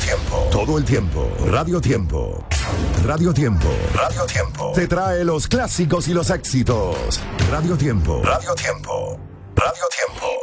Tiempo. Todo el tiempo. Radio Tiempo. Radio Tiempo. Radio Tiempo. Te trae los clásicos y los éxitos. Radio Tiempo. Radio Tiempo. Radio Tiempo.